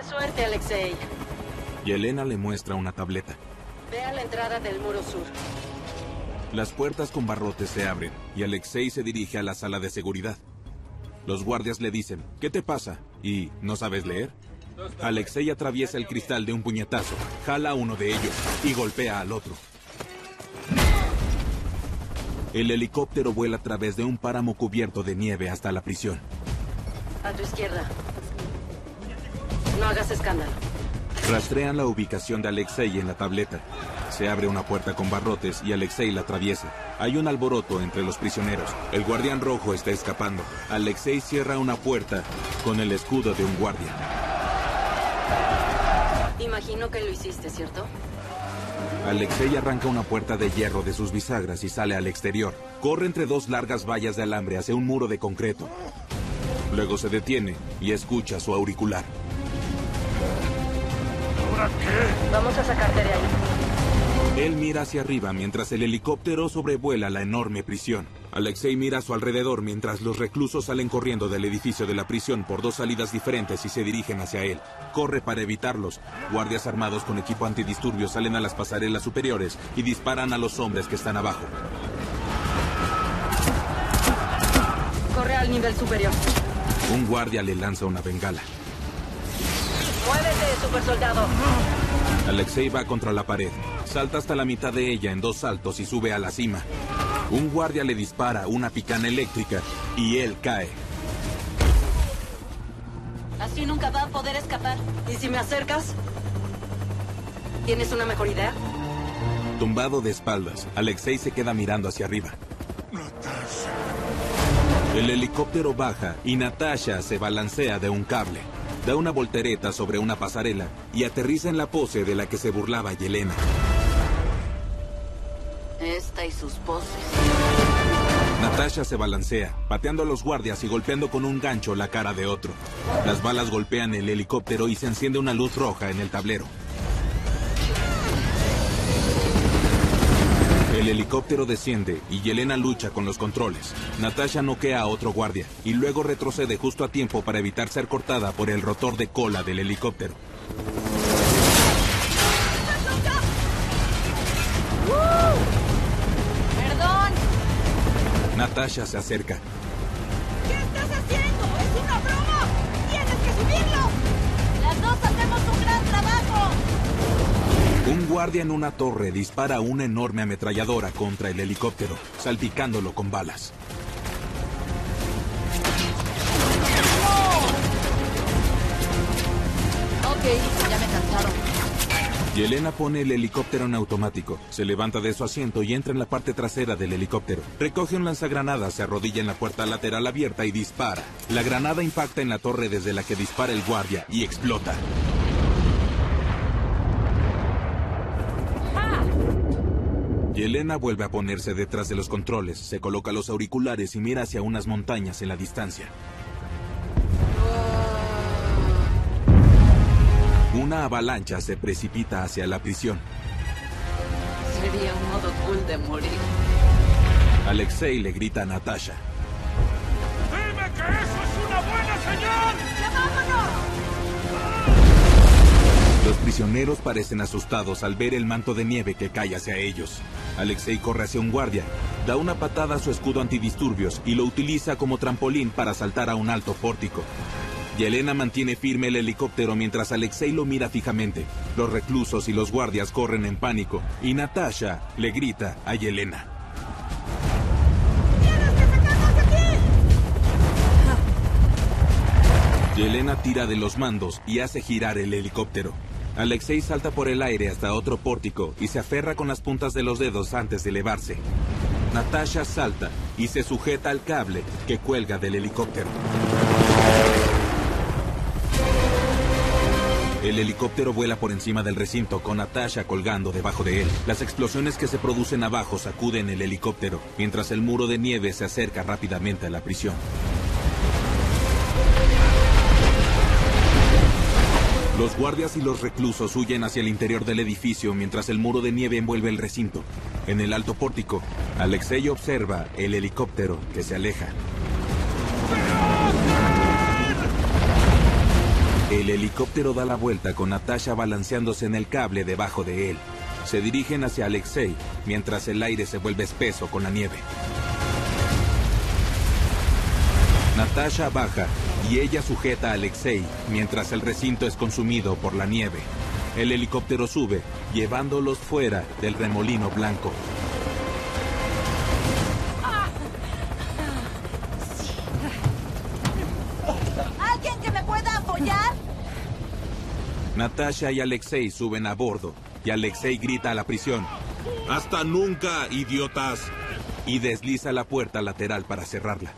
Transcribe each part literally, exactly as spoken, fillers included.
Suerte, Alexei. Yelena le muestra una tableta. Ve a la entrada del muro sur. Las puertas con barrotes se abren y Alexei se dirige a la sala de seguridad. Los guardias le dicen, ¿qué te pasa? ¿Y no sabes leer? Alexei atraviesa el cristal de un puñetazo, jala a uno de ellos y golpea al otro. El helicóptero vuela a través de un páramo cubierto de nieve hasta la prisión. A tu izquierda. No hagas escándalo. Rastrean la ubicación de Alexei en la tableta. Se abre una puerta con barrotes y Alexei la atraviesa. Hay un alboroto entre los prisioneros. El guardián rojo está escapando. Alexei cierra una puerta con el escudo de un guardia. Imagino que lo hiciste, ¿cierto? Alexei arranca una puerta de hierro de sus bisagras y sale al exterior. Corre entre dos largas vallas de alambre hacia un muro de concreto. Luego se detiene y escucha su auricular. ¿Ahora qué? Vamos a sacarte de ahí. Él mira hacia arriba mientras el helicóptero sobrevuela la enorme prisión. Alexei mira a su alrededor mientras los reclusos salen corriendo del edificio de la prisión por dos salidas diferentes y se dirigen hacia él. Corre para evitarlos. Guardias armados con equipo antidisturbios salen a las pasarelas superiores y disparan a los hombres que están abajo. Corre al nivel superior. Un guardia le lanza una bengala. ¡Muévete, supersoldado! Alexei va contra la pared. Salta hasta la mitad de ella en dos saltos y sube a la cima. Un guardia le dispara una picana eléctrica y él cae. Así nunca va a poder escapar. ¿Y si me acercas? ¿Tienes una mejor idea? Tumbado de espaldas, Alexei se queda mirando hacia arriba. Natasha. El helicóptero baja y Natasha se balancea de un cable. Da una voltereta sobre una pasarela y aterriza en la pose de la que se burlaba Yelena. Esta y sus poses. Natasha se balancea, pateando a los guardias y golpeando con un gancho la cara de otro. Las balas golpean el helicóptero y se enciende una luz roja en el tablero. El helicóptero desciende y Yelena lucha con los controles. Natasha noquea a otro guardia y luego retrocede justo a tiempo para evitar ser cortada por el rotor de cola del helicóptero. ¡Perdón! Natasha se acerca. ¿Qué estás haciendo? ¡Es una broma! ¡Tienes que subirlo! ¡Las dos hacemos un gran trabajo! Un guardia en una torre dispara una enorme ametralladora contra el helicóptero, salpicándolo con balas. Ok, ya me cansaron. Yelena pone el helicóptero en automático, se levanta de su asiento y entra en la parte trasera del helicóptero. Recoge un lanzagranadas, se arrodilla en la puerta lateral abierta y dispara. La granada impacta en la torre desde la que dispara el guardia y explota. Yelena vuelve a ponerse detrás de los controles, se coloca los auriculares y mira hacia unas montañas en la distancia. Una avalancha se precipita hacia la prisión. Sería un modo cool de morir. Alexei le grita a Natasha. ¡Dime que eso es una buena señal! ¡Ya vámonos! Los prisioneros parecen asustados al ver el manto de nieve que cae hacia ellos. Alexei corre hacia un guardia, da una patada a su escudo antidisturbios y lo utiliza como trampolín para saltar a un alto pórtico. Yelena mantiene firme el helicóptero mientras Alexei lo mira fijamente. Los reclusos y los guardias corren en pánico y Natasha le grita a Yelena. ¡Tienes que sacarnos de aquí! Yelena tira de los mandos y hace girar el helicóptero. Alexei salta por el aire hasta otro pórtico y se aferra con las puntas de los dedos antes de elevarse. Natasha salta y se sujeta al cable que cuelga del helicóptero. El helicóptero vuela por encima del recinto con Natasha colgando debajo de él. Las explosiones que se producen abajo sacuden el helicóptero, mientras el muro de nieve se acerca rápidamente a la prisión. Los guardias y los reclusos huyen hacia el interior del edificio mientras el muro de nieve envuelve el recinto. En el alto pórtico, Alexei observa el helicóptero que se aleja. El helicóptero da la vuelta con Natasha balanceándose en el cable debajo de él. Se dirigen hacia Alexei, mientras el aire se vuelve espeso con la nieve. Natasha baja y ella sujeta a Alexei, mientras el recinto es consumido por la nieve. El helicóptero sube, llevándolos fuera del remolino blanco. ¿Alguien que me pueda apoyar? Natasha y Alexei suben a bordo, y Alexei grita a la prisión: ¡Hasta nunca, idiotas! Y desliza la puerta lateral para cerrarla.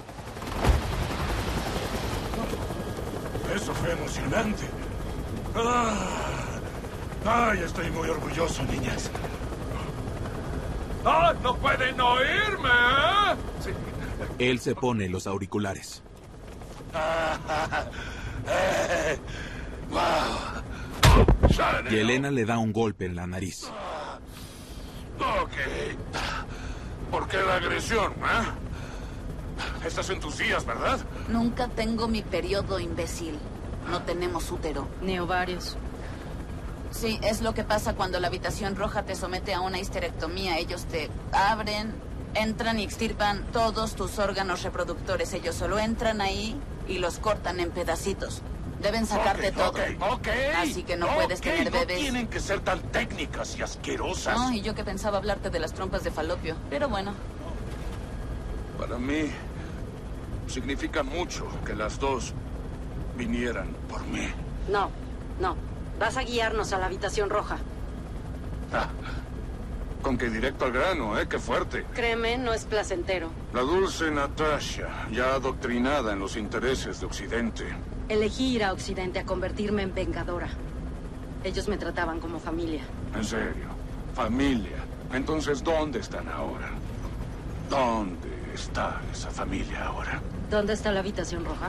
Eso fue emocionante. Ah, ay, estoy muy orgulloso, niñas. ¡Ah, no pueden oírme! ¿Eh? Sí. Él se pone los auriculares. Eh, wow. Yelena le da un golpe en la nariz. Ok. ¿Por qué la agresión, eh? Estás en tus días, ¿verdad? Nunca tengo mi periodo, imbécil. No tenemos útero. Ni ovarios. Sí, es lo que pasa cuando la habitación roja te somete a una histerectomía. Ellos te abren, entran y extirpan todos tus órganos reproductores. Ellos solo entran ahí y los cortan en pedacitos. Deben sacarte Ok, todo. ok, ok. Así que no puedes Ok, tener bebés. No tienen que ser tan técnicas y asquerosas. No, y yo que pensaba hablarte de las trompas de falopio. Pero bueno. Para mí, significa mucho que las dos vinieran por mí. No, no. Vas a guiarnos a la habitación roja. Ah, con que directo al grano, ¿eh? Qué fuerte. Créeme, no es placentero. La dulce Natasha, ya adoctrinada en los intereses de Occidente. Elegí ir a Occidente a convertirme en vengadora. Ellos me trataban como familia. En serio, familia. Entonces, ¿dónde están ahora? ¿Dónde está esa familia ahora? ¿Dónde está la habitación roja?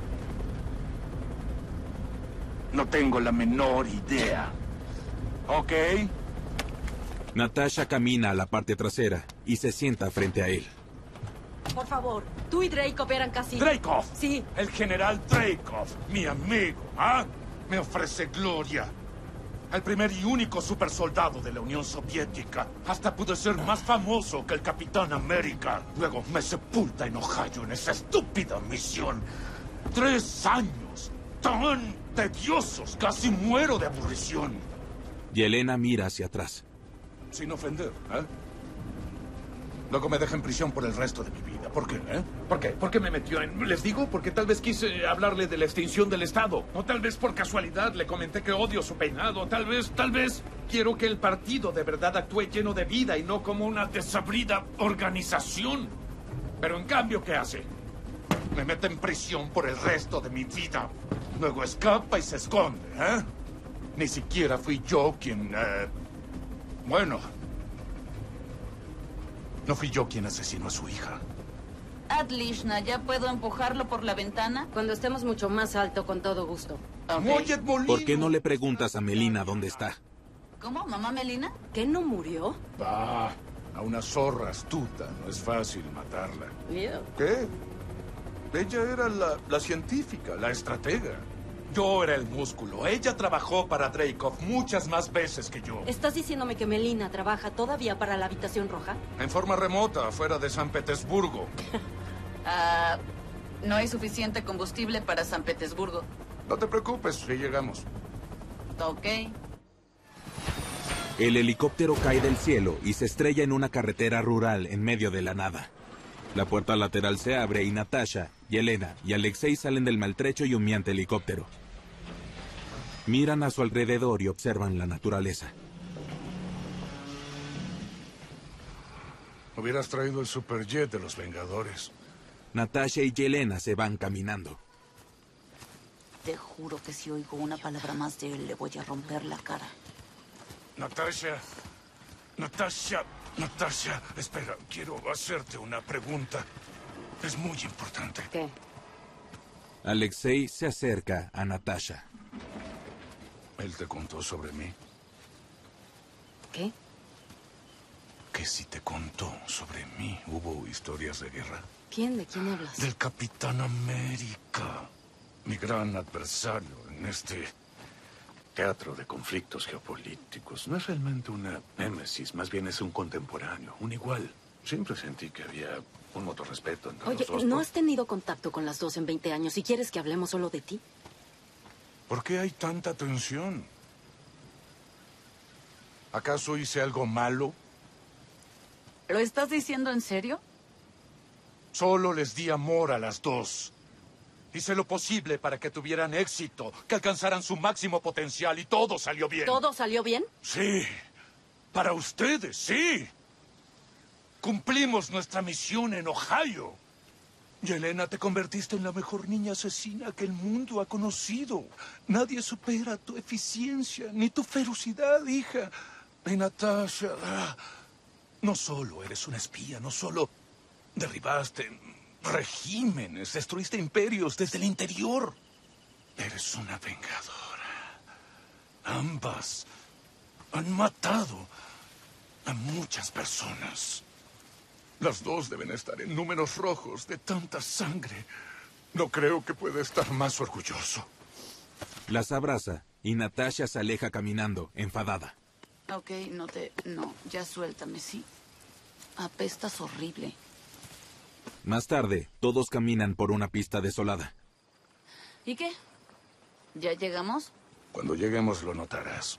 No tengo la menor idea. ¿Ok? Natasha camina a la parte trasera y se sienta frente a él. Por favor, tú y Dreykov eran casi... Dreykov. Sí. El general Dreykov, mi amigo, ¿ah? Me ofrece gloria. El primer y único supersoldado de la Unión Soviética. Hasta pude ser más famoso que el Capitán América. Luego me sepulta en Ohio en esa estúpida misión. Tres años. Tan tediosos. Casi muero de aburrición. Yelena mira hacia atrás. Sin ofender, ¿eh? Luego me deja en prisión por el resto de mi vida. ¿Por qué, eh? ¿Por qué? ¿Por qué me metió en...? Les digo, porque tal vez quise hablarle de la extinción del Estado. O tal vez por casualidad le comenté que odio su peinado. Tal vez, tal vez quiero que el partido de verdad actúe lleno de vida y no como una desabrida organización. Pero en cambio, ¿qué hace? Me mete en prisión por el resto de mi vida. Luego escapa y se esconde, ¿eh? Ni siquiera fui yo quien... Eh... Bueno... No fui yo quien asesinó a su hija. Adlishna, ¿ya puedo empujarlo por la ventana? Cuando estemos mucho más alto, con todo gusto. Ok. Mollet Molino. ¿Por qué no le preguntas a Melina dónde está? ¿Cómo? ¿Mamá Melina? ¿Qué, no murió? Va, a una zorra astuta no es fácil matarla. Miedo. ¿Qué? Ella era la, la científica, la estratega. Yo era el músculo. Ella trabajó para Dreykov muchas más veces que yo. ¿Estás diciéndome que Melina trabaja todavía para la habitación roja? En forma remota, fuera de San Petersburgo. Ah, no hay suficiente combustible para San Petersburgo. No te preocupes, si llegamos. Ok. El helicóptero cae del cielo y se estrella en una carretera rural en medio de la nada. La puerta lateral se abre y Natasha, Yelena y Alexei salen del maltrecho y humeante helicóptero. Miran a su alrededor y observan la naturaleza. Hubieras traído el superjet de los Vengadores. Natasha y Yelena se van caminando. Te juro que si oigo una palabra más de él, le voy a romper la cara. Natasha, Natasha, Natasha, espera, quiero hacerte una pregunta. Es muy importante. ¿Qué? Alexei se acerca a Natasha. Él te contó sobre mí. ¿Qué? Que si te contó sobre mí, hubo historias de guerra. ¿Quién? ¿De quién hablas? Del Capitán América. Mi gran adversario en este teatro de conflictos geopolíticos. No es realmente una némesis, más bien es un contemporáneo, un igual. Siempre sentí que había un mutuo respeto entre Oye, los dos. ¿no por- has tenido contacto con las dos en veinte años y quieres que hablemos solo de ti? ¿Por qué hay tanta tensión? ¿Acaso hice algo malo? ¿Lo estás diciendo en serio? Solo les di amor a las dos. Hice lo posible para que tuvieran éxito, que alcanzaran su máximo potencial y todo salió bien. ¿Todo salió bien? Sí. Para ustedes, sí. Cumplimos nuestra misión en Ohio. Y Elena, te convertiste en la mejor niña asesina que el mundo ha conocido. Nadie supera tu eficiencia ni tu ferocidad, hija. Y Natasha, ah, no solo eres una espía, no solo derribaste regímenes, destruiste imperios desde el interior. Eres una vengadora. Ambas han matado a muchas personas. Las dos deben estar en números rojos de tanta sangre. No creo que pueda estar más orgulloso. Las abraza y Natasha se aleja caminando, enfadada. Ok, no te... No, ya suéltame, ¿sí? Apestas horrible. Más tarde, todos caminan por una pista desolada. ¿Y qué? ¿Ya llegamos? Cuando lleguemos lo notarás.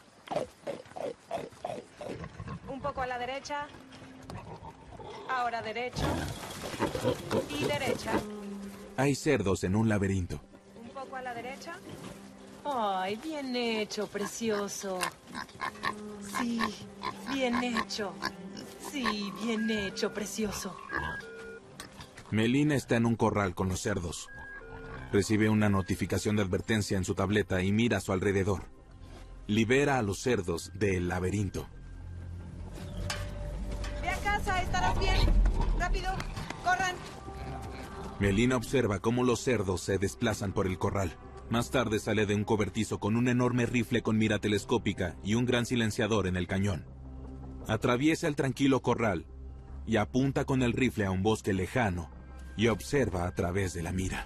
Un poco a la derecha. Ahora derecho. Y derecha. Hay cerdos en un laberinto. Un poco a la derecha. Ay, bien hecho, precioso. Sí, bien hecho. Sí, bien hecho, precioso. Melina está en un corral con los cerdos. Recibe una notificación de advertencia en su tableta y mira a su alrededor. Libera a los cerdos del laberinto. Ve a casa, estarás bien. Rápido, corran. Melina observa cómo los cerdos se desplazan por el corral. Más tarde sale de un cobertizo con un enorme rifle con mira telescópica y un gran silenciador en el cañón. Atraviesa el tranquilo corral y apunta con el rifle a un bosque lejano y observa a través de la mira.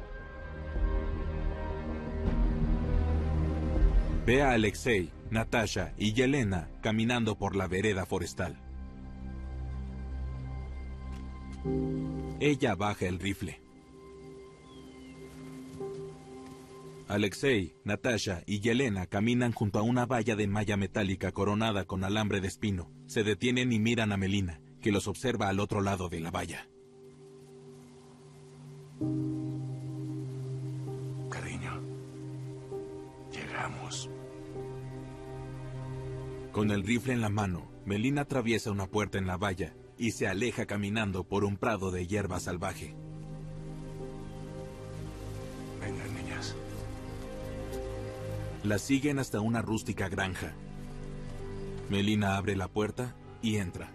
Ve a Alexei, Natasha y Yelena caminando por la vereda forestal. Ella baja el rifle. Alexei, Natasha y Yelena caminan junto a una valla de malla metálica coronada con alambre de espino. Se detienen y miran a Melina, que los observa al otro lado de la valla. Cariño, llegamos. Con el rifle en la mano, Melina atraviesa una puerta en la valla y se aleja caminando por un prado de hierba salvaje. Vengan, niñas. La siguen hasta una rústica granja. Melina abre la puerta y entra.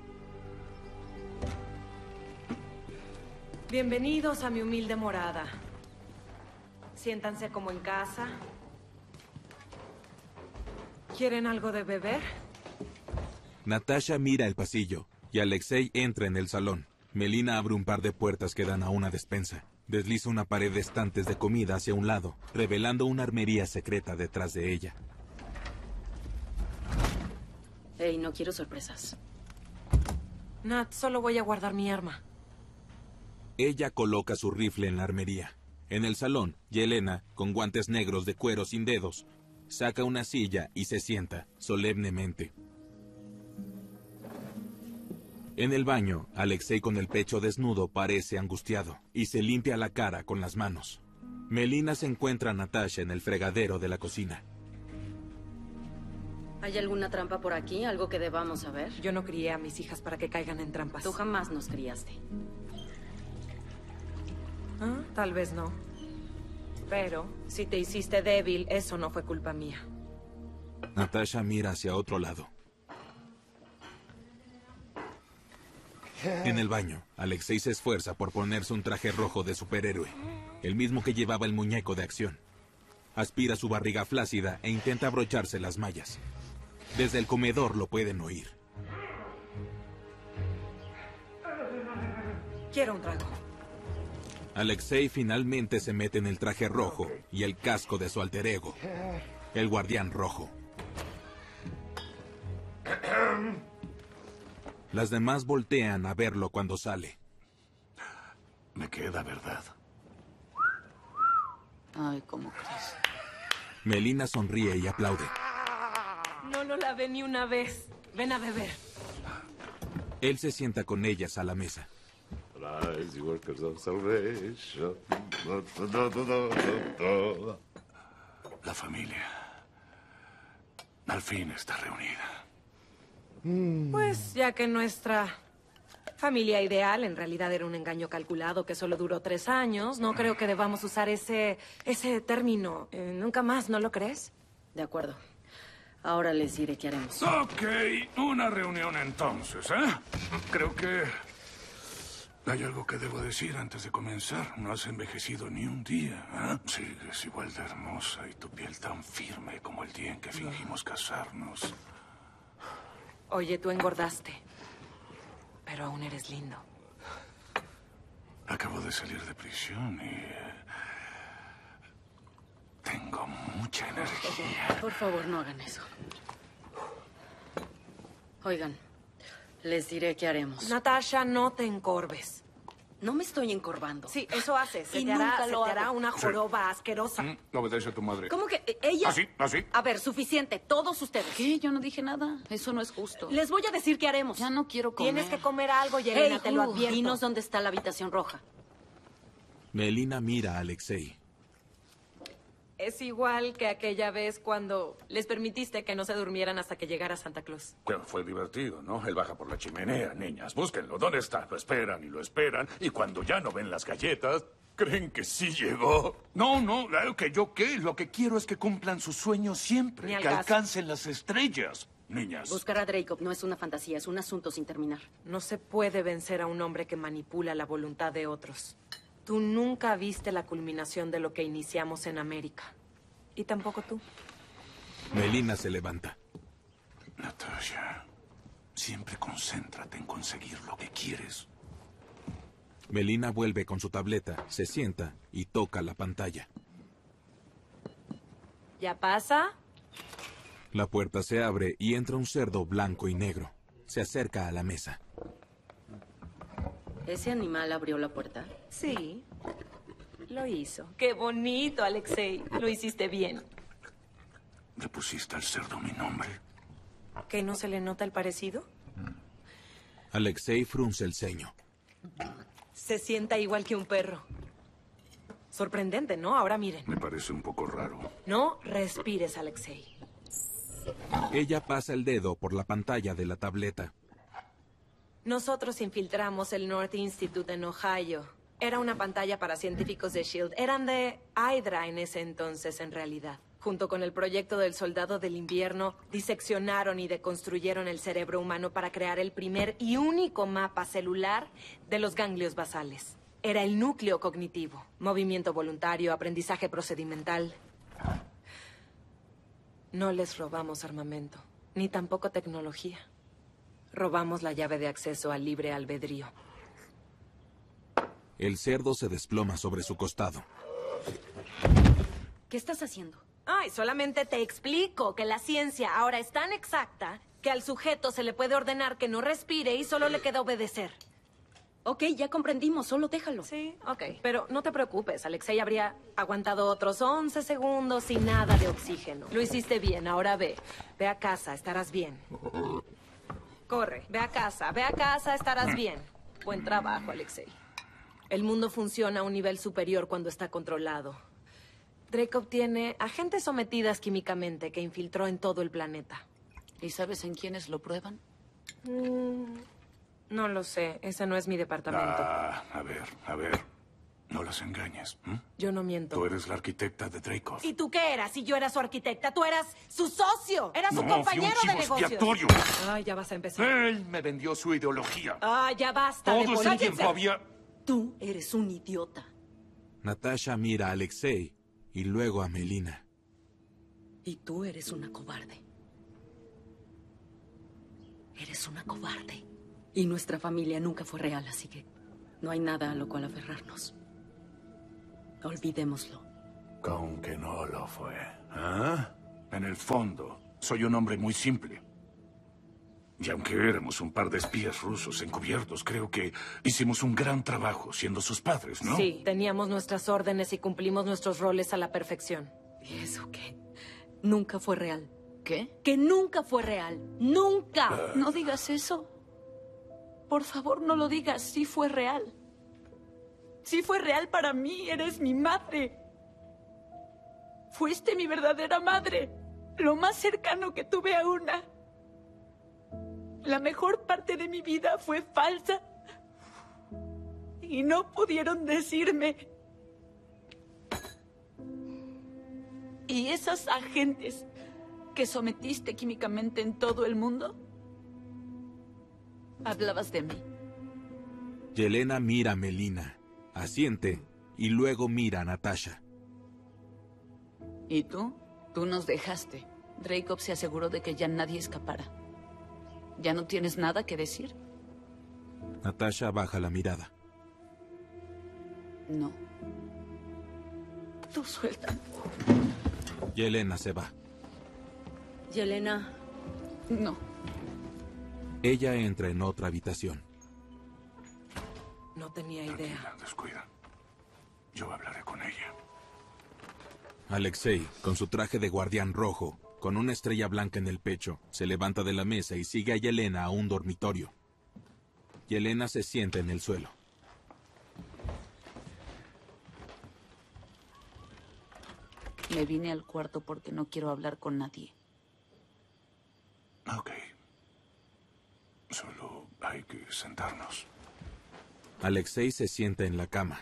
Bienvenidos a mi humilde morada. Siéntanse como en casa. ¿Quieren algo de beber? Natasha mira el pasillo y Alexei entra en el salón. Melina abre un par de puertas que dan a una despensa. Desliza una pared de estantes de comida hacia un lado, revelando una armería secreta detrás de ella. Hey, no quiero sorpresas. Nat, solo voy a guardar mi arma. Ella coloca su rifle en la armería. En el salón, Yelena, con guantes negros de cuero sin dedos, saca una silla y se sienta, solemnemente. En el baño, Alexei con el pecho desnudo parece angustiado y se limpia la cara con las manos. Melina se encuentra a Natasha en el fregadero de la cocina. ¿Hay alguna trampa por aquí? ¿Algo que debamos saber? Yo no crié a mis hijas para que caigan en trampas. Tú jamás nos criaste. ¿Ah? Tal vez no. Pero, si te hiciste débil, eso no fue culpa mía. Natasha mira hacia otro lado. En el baño, Alexei se esfuerza por ponerse un traje rojo de superhéroe, el mismo que llevaba el muñeco de acción. Aspira su barriga flácida e intenta abrocharse las mallas. Desde el comedor lo pueden oír. Quiero un trago. Alexei finalmente se mete en el traje rojo y el casco de su alter ego, el Guardián Rojo. Las demás voltean a verlo cuando sale. Me queda, ¿verdad? Ay, ¿cómo crees? Melina sonríe y aplaude. No lo lavé ni una vez. Ven a beber. Él se sienta con ellas a la mesa. La familia al fin está reunida. Pues ya que nuestra familia ideal en realidad era un engaño calculado que solo duró tres años, no creo que debamos usar ese, ese término. Eh, nunca más, ¿no lo crees? De acuerdo. Ahora les diré qué haremos. Ok, una reunión entonces, ¿eh? Creo que hay algo que debo decir antes de comenzar. No has envejecido ni un día, ¿eh? Sigues igual de hermosa y tu piel tan firme como el día en que fingimos casarnos. Oye, tú engordaste. Pero aún eres lindo. Acabo de salir de prisión y... eh, tengo mucha energía. Por favor, no hagan eso. Oigan, les diré qué haremos. Natasha, no te encorves. No me estoy encorvando. Sí, eso hace. Se Y te hará, nunca se lo te hará hago. una joroba asquerosa. Mm, Obedece a tu madre. ¿Cómo que eh, ella? ¿Así? ¿Así? A ver, suficiente. Todos ustedes. ¿Qué? Yo no dije nada. Eso no es justo. Les voy a decir qué haremos. Ya no quiero comer. Tienes que comer algo, Yelena, Hey, te lo Hu, advierto. dinos dónde está la habitación roja. Melina mira a Alexei. Es igual que aquella vez cuando les permitiste que no se durmieran hasta que llegara Santa Claus. Que fue divertido, ¿no? Él baja por la chimenea, niñas. Búsquenlo. ¿Dónde está? Lo esperan y lo esperan. Y cuando ya no ven las galletas, creen que sí llegó. No, no, claro que yo qué. Lo que quiero es que cumplan sus sueños siempre. Ni al Que caso. alcancen las estrellas, niñas. Buscar a Dracob no es una fantasía, es un asunto sin terminar. No se puede vencer a un hombre que manipula la voluntad de otros. Tú nunca viste la culminación de lo que iniciamos en América. Y tampoco tú. Melina se levanta. Natasha, siempre concéntrate en conseguir lo que quieres. Melina vuelve con su tableta, se sienta y toca la pantalla. ¿Ya pasa? La puerta se abre y entra un cerdo blanco y negro. Se acerca a la mesa. ¿Ese animal abrió la puerta? Sí. Lo hizo. Qué bonito, Alexei. Lo hiciste bien. ¿Le pusiste al cerdo mi nombre? ¿Que no se le nota el parecido? Alexei frunce el ceño. Se sienta igual que un perro. Sorprendente, ¿no? Ahora miren. Me parece un poco raro. No respires, Alexei. Ella pasa el dedo por la pantalla de la tableta. Nosotros infiltramos el North Institute en Ohio. Era una pantalla para científicos de SHIELD. Eran de Hydra en ese entonces, en realidad. Junto con el proyecto del Soldado del Invierno, diseccionaron y deconstruyeron el cerebro humano para crear el primer y único mapa celular de los ganglios basales. Era el núcleo cognitivo, movimiento voluntario, aprendizaje procedimental. No les robamos armamento, ni tampoco tecnología. Robamos la llave de acceso al libre albedrío. El cerdo se desploma sobre su costado. ¿Qué estás haciendo? Ay, solamente te explico que la ciencia ahora es tan exacta que al sujeto se le puede ordenar que no respire y solo le queda obedecer. Ok, ya comprendimos, solo déjalo. Sí, ok. Pero no te preocupes, Alexei habría aguantado otros once segundos sin nada de oxígeno. Lo hiciste bien, ahora ve. Ve a casa, estarás bien. Corre, ve a casa, ve a casa, estarás bien. Buen trabajo, Alexei. El mundo funciona a un nivel superior cuando está controlado. Dracob tiene agentes sometidas químicamente que infiltró en todo el planeta. ¿Y sabes en quiénes lo prueban? Mm, no lo sé, ese no es mi departamento. Ah, a ver, a ver. No las engañes. ¿m? Yo no miento. Tú eres la arquitecta de Dracob. ¿Y tú qué eras? Si yo era su arquitecta, tú eras su socio, eras su No, compañero fui un de chivo negocios. expiatorio. Ay, ya vas a empezar. Él me vendió su ideología. Ay, ya basta de Todo ese política. tiempo había... Tú eres un idiota. Natasha mira a Alexei y luego a Melina. Y tú eres una cobarde. Eres una cobarde. Y nuestra familia nunca fue real, así que no hay nada a lo cual aferrarnos. Olvidémoslo. Con que no lo fue. ¿Ah? En el fondo, soy un hombre muy simple. Y aunque éramos un par de espías rusos encubiertos, creo que hicimos un gran trabajo siendo sus padres, ¿no? Sí, teníamos nuestras órdenes y cumplimos nuestros roles a la perfección. ¿Y eso qué? Nunca fue real. ¿Qué? Que nunca fue real. ¡Nunca! Uh... No digas eso. Por favor, no lo digas. Sí fue real. Sí fue real para mí. Eres mi madre. Fuiste mi verdadera madre. Lo más cercano que tuve a una. La mejor parte de mi vida fue falsa. Y no pudieron decirme. ¿Y esas agentes que sometiste químicamente en todo el mundo? Hablabas de mí. Yelena mira a Melina, asiente y luego mira a Natasha. ¿Y tú? Tú nos dejaste. Dreykov se aseguró de que ya nadie escapara. ¿Ya no tienes nada que decir? Natasha baja la mirada. No. Tú suelta. Yelena se va. Yelena. No. Ella entra en otra habitación. No tenía idea. Tranquila, descuida. Yo hablaré con ella. Alexei, con su traje de guardián rojo, con una estrella blanca en el pecho, se levanta de la mesa y sigue a Yelena a un dormitorio. Yelena se sienta en el suelo. Me vine al cuarto porque no quiero hablar con nadie. Ok. Solo hay que sentarnos. Alexei se sienta en la cama.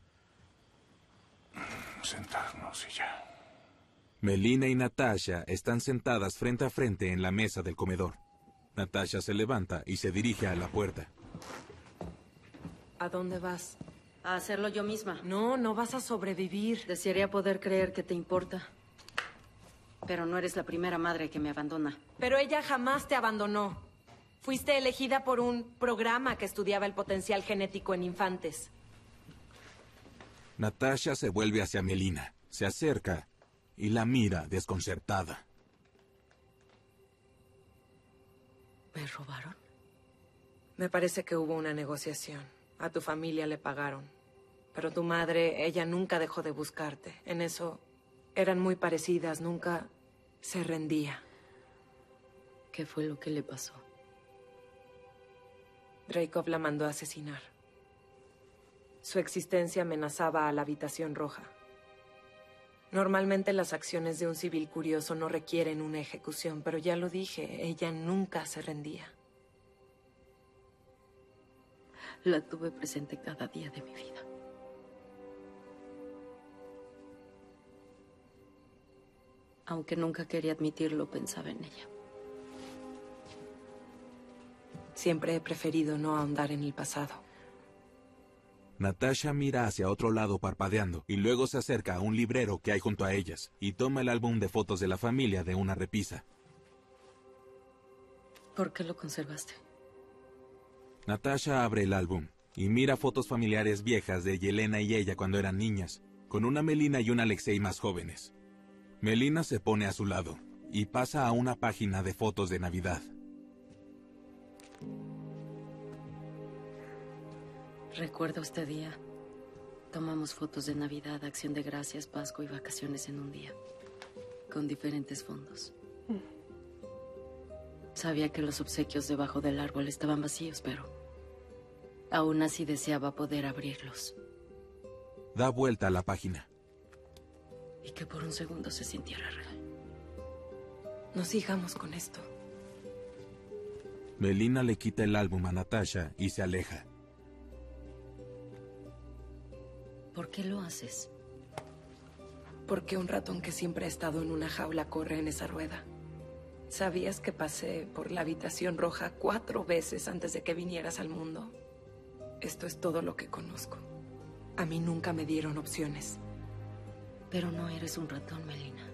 Sentarnos y ya. Melina y Natasha están sentadas frente a frente en la mesa del comedor. Natasha se levanta y se dirige a la puerta. ¿A dónde vas? A hacerlo yo misma. No, no vas a sobrevivir. Desearía poder creer que te importa. Pero no eres la primera madre que me abandona. Pero ella jamás te abandonó. Fuiste elegida por un programa que estudiaba el potencial genético en infantes. Natasha se vuelve hacia Melina, se acerca y la mira desconcertada. ¿Me robaron? Me parece que hubo una negociación. A tu familia le pagaron. Pero tu madre, ella nunca dejó de buscarte. En eso eran muy parecidas, nunca se rendía. ¿Qué fue lo que le pasó? Dreykov la mandó a asesinar. Su existencia amenazaba a la habitación roja. Normalmente las acciones de un civil curioso no requieren una ejecución, pero ya lo dije, ella nunca se rendía. La tuve presente cada día de mi vida. Aunque nunca quería admitirlo, pensaba en ella. Siempre he preferido no ahondar en el pasado. Natasha mira hacia otro lado parpadeando y luego se acerca a un librero que hay junto a ellas y toma el álbum de fotos de la familia de una repisa. ¿Por qué lo conservaste? Natasha abre el álbum y mira fotos familiares viejas de Yelena y ella cuando eran niñas, con una Melina y un Alexei más jóvenes. Melina se pone a su lado y pasa a una página de fotos de Navidad. Recuerdo este día. Tomamos fotos de Navidad, Acción de Gracias, Pascua y vacaciones en un día, con diferentes fondos. Sabía que los obsequios debajo del árbol estaban vacíos, pero aún así deseaba poder abrirlos. Da vuelta a la página. Y que por un segundo se sintiera real. No sigamos con esto. Melina le quita el álbum a Natasha y se aleja. ¿Por qué lo haces? Porque un ratón que siempre ha estado en una jaula corre en esa rueda. ¿Sabías que pasé por la habitación roja cuatro veces antes de que vinieras al mundo? Esto es todo lo que conozco. A mí nunca me dieron opciones. Pero no eres un ratón, Melina.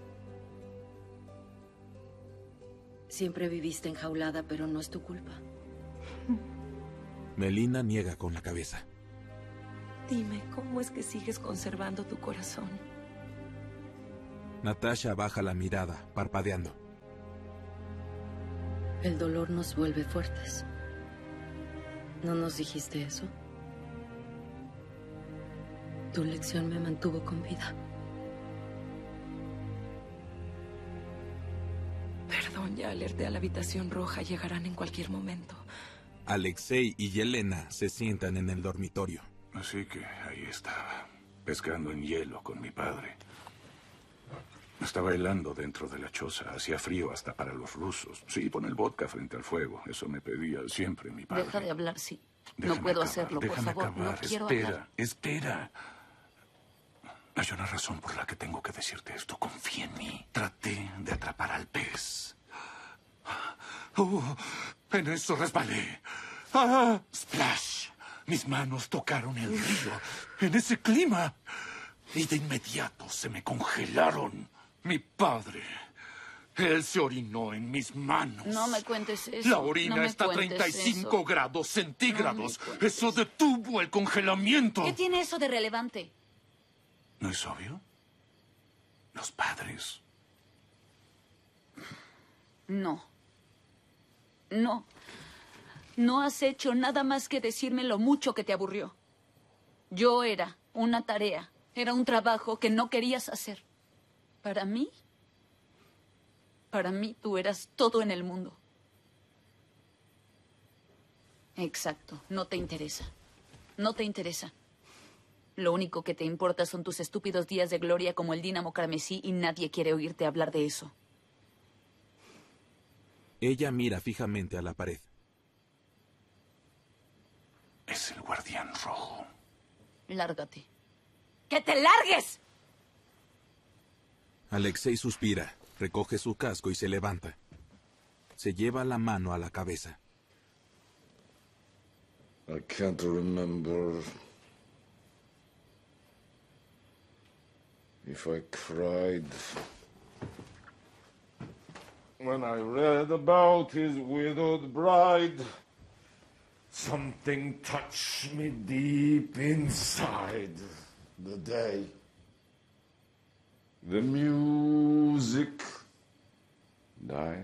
Siempre viviste enjaulada, pero no es tu culpa. Melina niega con la cabeza. Dime, ¿cómo es que sigues conservando tu corazón? Natasha baja la mirada, parpadeando. El dolor nos vuelve fuertes. ¿No nos dijiste eso? Tu lección me mantuvo con vida. Perdón, ya alerté a la habitación roja. Llegarán en cualquier momento. Alexei y Yelena se sientan en el dormitorio. Así que ahí estaba, pescando en hielo con mi padre. Estaba helando dentro de la choza. Hacía frío hasta para los rusos. Sí, pon el vodka frente al fuego. Eso me pedía siempre mi padre. Deja de hablar, sí. Déjame no puedo acabar, hacerlo, por favor. Acabar. No quiero espera, hablar. espera. Hay una razón por la que tengo que decirte esto. Confía en mí. Traté de atrapar al pez. Oh, en eso resbalé. Ah, splash. Mis manos tocaron el río. En ese clima. Y de inmediato se me congelaron. Mi padre. Él se orinó en mis manos. No me cuentes eso. La orina no está a treinta y cinco eso. grados centígrados. No eso detuvo el congelamiento. ¿Qué tiene eso de relevante? ¿No es obvio? Los padres. No. No. No has hecho nada más que decirme lo mucho que te aburrió. Yo era una tarea. Era un trabajo que no querías hacer. Para mí... Para mí tú eras todo en el mundo. Exacto. No te interesa. No te interesa. Lo único que te importa son tus estúpidos días de gloria como el Dínamo Carmesí y nadie quiere oírte hablar de eso. Ella mira fijamente a la pared. Es el guardián rojo. Lárgate. ¡Que te largues! Alexei suspira, recoge su casco y se levanta. Se lleva la mano a la cabeza. I can't remember if I cried when I read about his widowed bride. Something touched me deep inside the day. The music died,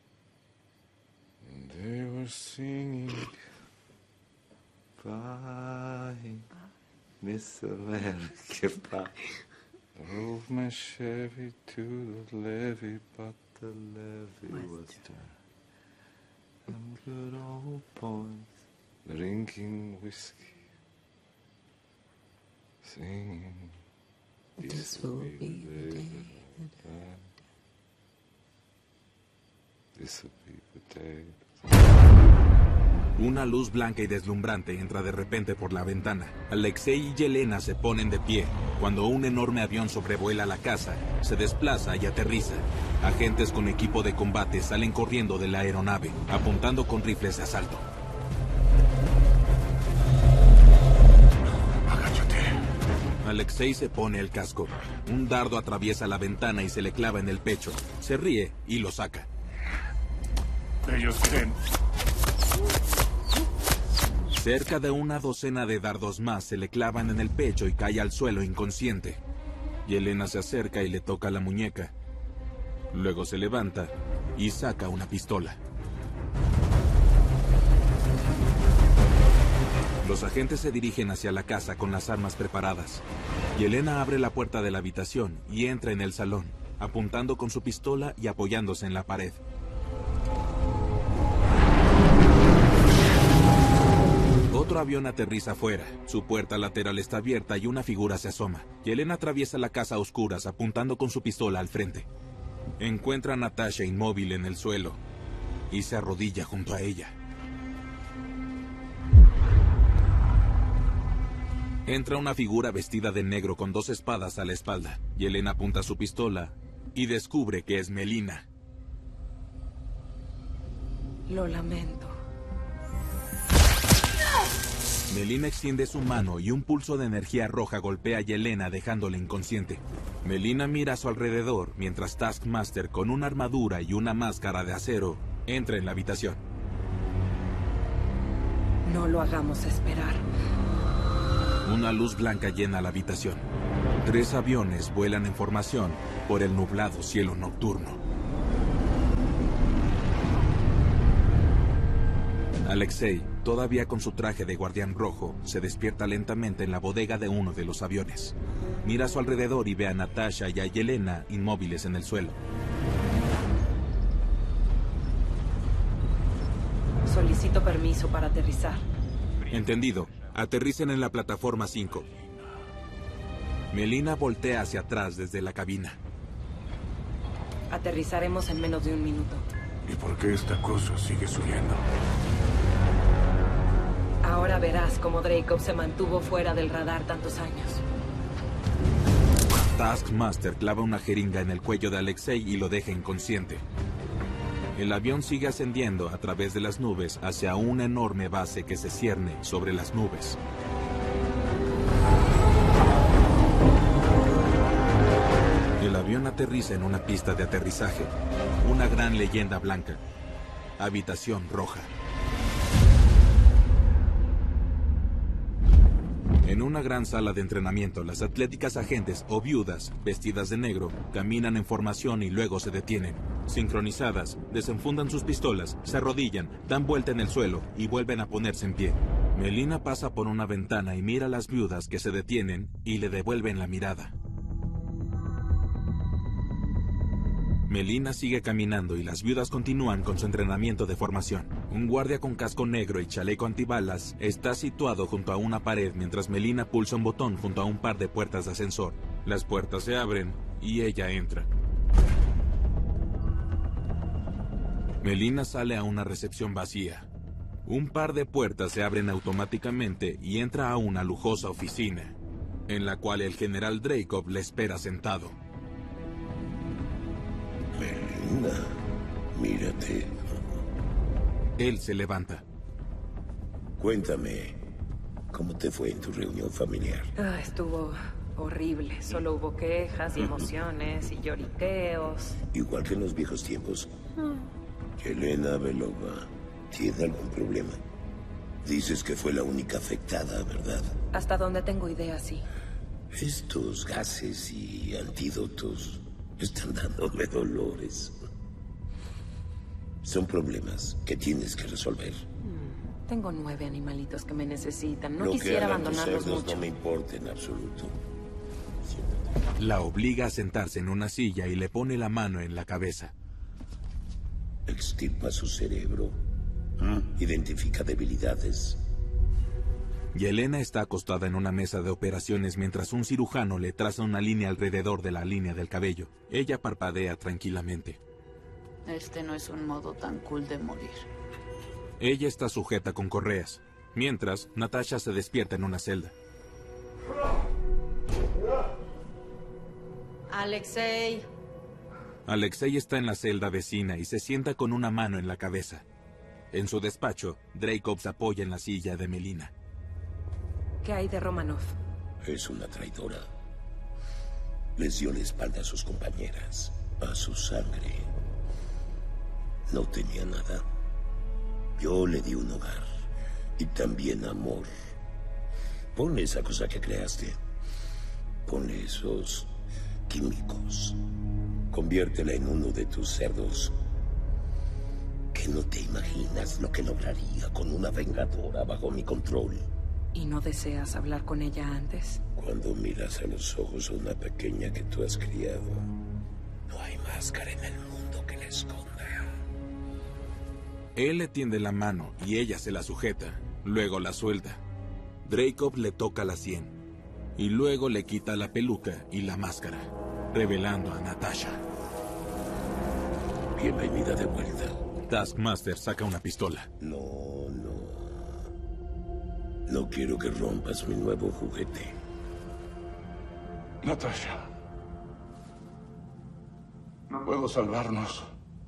and they were singing, "Bye, Miss America, bye." Drove my Chevy to the levee, but the levee was dry. Some good old boys drinking whiskey, singing, "This will be the day that I die. This will be the day." Una luz blanca y deslumbrante entra de repente por la ventana. Alexei y Yelena se ponen de pie cuando un enorme avión sobrevuela la casa, se desplaza y aterriza. Agentes con equipo de combate salen corriendo de la aeronave, apuntando con rifles de asalto. Agáchate. Alexei se pone el casco. Un dardo atraviesa la ventana y se le clava en el pecho. Se ríe y lo saca. Ellos creen. Cerca de una docena de dardos más se le clavan en el pecho y cae al suelo inconsciente. Yelena se acerca y le toca la muñeca. Luego se levanta y saca una pistola. Los agentes se dirigen hacia la casa con las armas preparadas. Yelena abre la puerta de la habitación y entra en el salón, apuntando con su pistola y apoyándose en la pared. Otro avión aterriza afuera. Su puerta lateral está abierta y una figura se asoma. Yelena atraviesa la casa a oscuras, apuntando con su pistola al frente. Encuentra a Natasha inmóvil en el suelo y se arrodilla junto a ella. Entra una figura vestida de negro con dos espadas a la espalda. Yelena apunta su pistola y descubre que es Melina. Lo lamento. Melina extiende su mano y un pulso de energía roja golpea a Yelena dejándola inconsciente. Melina mira a su alrededor mientras Taskmaster, con una armadura y una máscara de acero, entra en la habitación. No lo hagamos esperar. Una luz blanca llena la habitación. Tres aviones vuelan en formación por el nublado cielo nocturno. Alexei, todavía con su traje de guardián rojo, se despierta lentamente en la bodega de uno de los aviones. Mira a su alrededor y ve a Natasha y a Yelena inmóviles en el suelo. Solicito permiso para aterrizar. Entendido. Aterricen en la plataforma cinco. Melina voltea hacia atrás desde la cabina. Aterrizaremos en menos de un minuto. ¿Y por qué esta cosa sigue subiendo? Ahora verás cómo Dreykov se mantuvo fuera del radar tantos años. Taskmaster clava una jeringa en el cuello de Alexei y lo deja inconsciente. El avión sigue ascendiendo a través de las nubes hacia una enorme base que se cierne sobre las nubes. El avión aterriza en una pista de aterrizaje. Una gran leyenda blanca. Habitación roja. En una gran sala de entrenamiento, las atléticas agentes o viudas, vestidas de negro, caminan en formación y luego se detienen. Sincronizadas, desenfundan sus pistolas, se arrodillan, dan vuelta en el suelo y vuelven a ponerse en pie. Melina pasa por una ventana y mira a las viudas que se detienen y le devuelven la mirada. Melina sigue caminando y las viudas continúan con su entrenamiento de formación. Un guardia con casco negro y chaleco antibalas está situado junto a una pared mientras Melina pulsa un botón junto a un par de puertas de ascensor. Las puertas se abren y ella entra. Melina sale a una recepción vacía. Un par de puertas se abren automáticamente y entra a una lujosa oficina, en la cual el general Dreykov le espera sentado. Melina, mírate. Él se levanta. Cuéntame, ¿cómo te fue en tu reunión familiar? Ah, estuvo horrible. Solo hubo quejas y emociones y lloriqueos. Igual que en los viejos tiempos. Yelena Belova, ¿tiene algún problema? Dices que fue la única afectada, ¿verdad? Hasta donde tengo idea, sí. Estos gases y antídotos están dándome dolores. Son problemas que tienes que resolver. Mm, tengo nueve animalitos que me necesitan. No Lo quisiera que hagan tus abandonarlos cerdos mucho. no me importa en absoluto. La obliga a sentarse en una silla y le pone la mano en la cabeza. Extirpa su cerebro. ¿Mm? Identifica debilidades. Yelena está acostada en una mesa de operaciones mientras un cirujano le traza una línea alrededor de la línea del cabello. Ella parpadea tranquilamente. Este no es un modo tan cool de morir. Ella está sujeta con correas, mientras Natasha se despierta en una celda. Alexei. Alexei está en la celda vecina y se sienta con una mano en la cabeza. En su despacho, Dreykov se apoya en la silla de Melina. ¿Qué hay de Romanov? Es una traidora. Les dio la espalda a sus compañeras, a su sangre. No tenía nada. Yo le di un hogar y también amor. Ponle esa cosa que creaste. Ponle esos químicos. Conviértela en uno de tus cerdos. Que no te imaginas lo que lograría con una vengadora bajo mi control. ¿Y no deseas hablar con ella antes? Cuando miras a los ojos a una pequeña que tú has criado, no hay máscara en el mundo que la esconda. Él le tiende la mano y ella se la sujeta. Luego la suelta. Dreykov le toca la sien. Y luego le quita la peluca y la máscara, revelando a Natasha. Bienvenida de vuelta. Taskmaster saca una pistola. No, no. No quiero que rompas mi nuevo juguete. Natasha. No puedo salvarnos.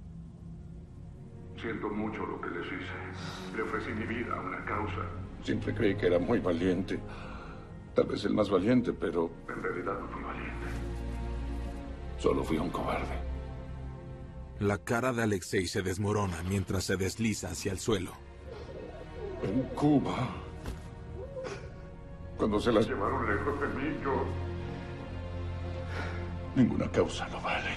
Siento mucho lo que les hice. Le ofrecí mi vida a una causa. Siempre creí que era muy valiente. Tal vez el más valiente, pero en realidad no fui valiente. Solo fui un cobarde. La cara de Alexei se desmorona mientras se desliza hacia el suelo. En Cuba, Cuando se las llevaron lejos de mí, yo... Ninguna causa lo vale.